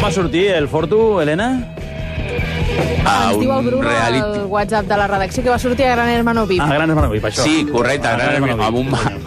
va sortir el Fortu, Helena? Ens diu el Bruno al WhatsApp de la redacció que va sortir a Gran Hermano VIP. Gran Hermano VIP, això. Sí, correcte,